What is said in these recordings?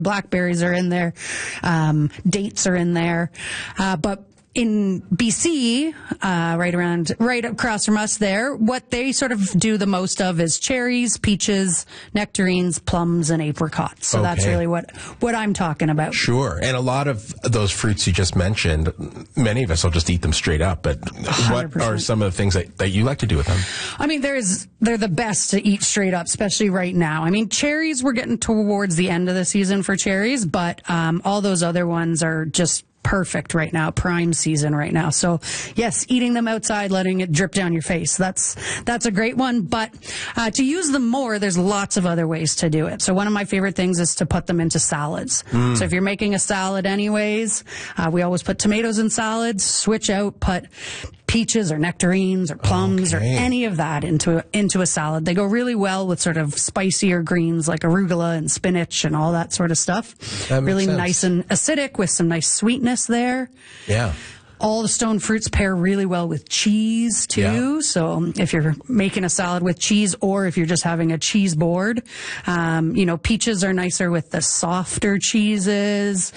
blackberries are in there, dates are in there, but in BC, right across from us there, what they sort of do the most of is cherries, peaches, nectarines, plums, and apricots. So that's really what I'm talking about. Sure. And a lot of those fruits you just mentioned, many of us will just eat them straight up. But 100%. What are some of the things that you like to do with them? I mean, they're the best to eat straight up, especially right now. I mean, cherries, we're getting towards the end of the season for cherries, but all those other ones are just perfect right now, prime season right now. So yes, eating them outside, letting it drip down your face. That's a great one. But to use them more, there's lots of other ways to do it. So one of my favorite things is to put them into salads. So if you're making a salad anyways, we always put tomatoes in salads, switch out, put peaches or nectarines or plums or any of that into a salad. They go really well with sort of spicier greens like arugula and spinach and all that sort of stuff. Really nice and acidic with some nice sweetness there. Yeah. All the stone fruits pair really well with cheese too. Yeah. So if you're making a salad with cheese or if you're just having a cheese board, peaches are nicer with the softer cheeses.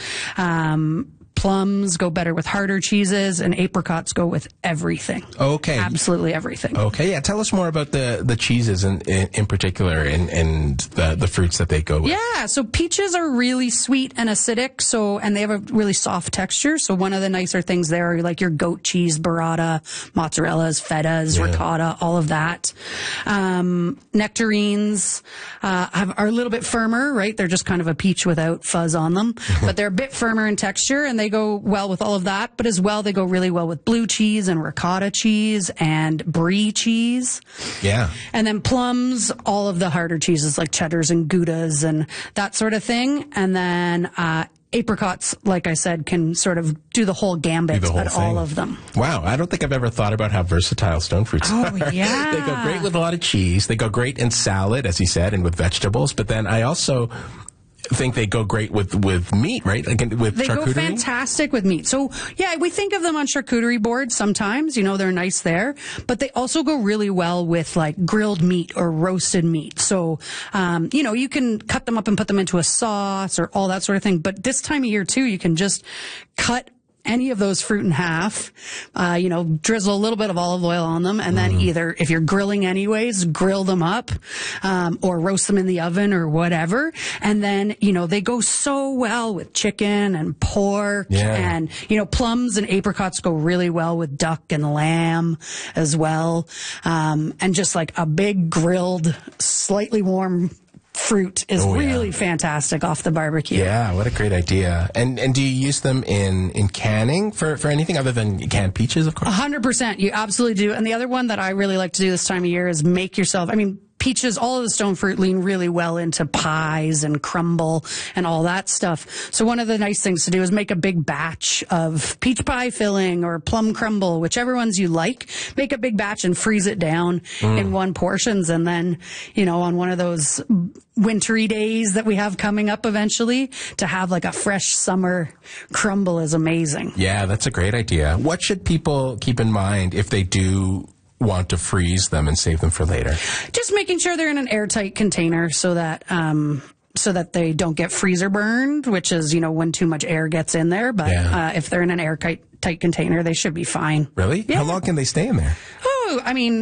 Plums go better with harder cheeses, and apricots go with everything. Okay. Absolutely everything. Okay, yeah. Tell us more about the cheeses in particular and the fruits that they go with. Yeah, so peaches are really sweet and acidic, and they have a really soft texture. So one of the nicer things there are like your goat cheese, burrata, mozzarellas, fetas, ricotta, all of that. Nectarines are a little bit firmer, right? They're just kind of a peach without fuzz on them, but they're a bit firmer in texture, and they go well with all of that, but as well, they go really well with blue cheese and ricotta cheese and brie cheese. Yeah. And then plums, all of the harder cheeses like cheddars and goudas and that sort of thing. And then, apricots, like I said, can sort of do the whole gambit at all of them. Wow. I don't think I've ever thought about how versatile stone fruits are. Oh, yeah. They go great with a lot of cheese. They go great in salad, as you said, and with vegetables. But then I also think they go great with meat, right? Like with they charcuterie? Go fantastic with meat. So, yeah, we think of them on charcuterie boards sometimes. They're nice there. But they also go really well with, like, grilled meat or roasted meat. So, you can cut them up and put them into a sauce or all that sort of thing. But this time of year, too, you can just cut any of those fruit in half, drizzle a little bit of olive oil on them, and then either, if you're grilling anyways, grill them up, or roast them in the oven or whatever. And then, they go so well with chicken and pork and, plums and apricots go really well with duck and lamb as well. And just like a big grilled, slightly warm fruit is really fantastic off the barbecue. Yeah, what a great idea. And do you use them in canning for anything other than canned peaches, of course? 100%. You absolutely do. And the other one that I really like to do this time of year is make yourself, peaches, all of the stone fruit lean really well into pies and crumble and all that stuff. So one of the nice things to do is make a big batch of peach pie filling or plum crumble, whichever ones you like. Make a big batch and freeze it down in one portions. And then, on one of those wintry days that we have coming up eventually, to have like a fresh summer crumble is amazing. Yeah, that's a great idea. What should people keep in mind if they do want to freeze them and save them for later? Just making sure they're in an airtight container so that they don't get freezer burned, which is, when too much air gets in there. But if they're in an airtight container, they should be fine. Really? Yeah. How long can they stay in there? Oh,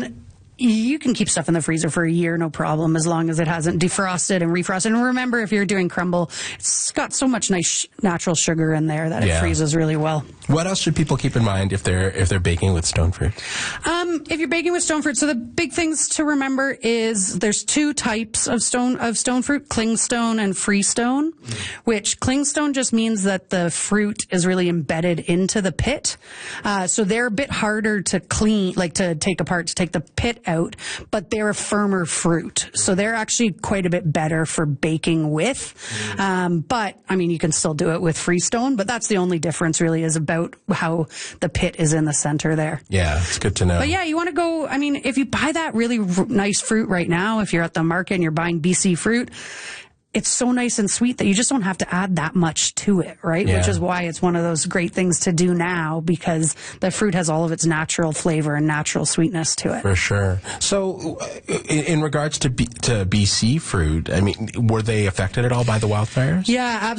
you can keep stuff in the freezer for a year, no problem, as long as it hasn't defrosted and refrosted. And remember, if you're doing crumble, it's got so much nice natural sugar in there that it freezes really well. What else should people keep in mind if they're baking with stone fruit? If you're baking with stone fruit, so the big things to remember is there's two types of stone fruit, clingstone and freestone, which clingstone just means that the fruit is really embedded into the pit. So they're a bit harder to clean, like to take apart, to take the pit out, but they're a firmer fruit. So they're actually quite a bit better for baking with. But, you can still do it with freestone, but that's the only difference really, is about how the pit is in the center there. Yeah, it's good to know. But yeah, you want to go, if you buy that really nice fruit right now, if you're at the market and you're buying BC fruit, it's so nice and sweet that you just don't have to add that much to it, right? Yeah. Which is why it's one of those great things to do now, because the fruit has all of its natural flavor and natural sweetness to it. For sure. So, in regards to BC fruit, were they affected at all by the wildfires? Yeah, absolutely.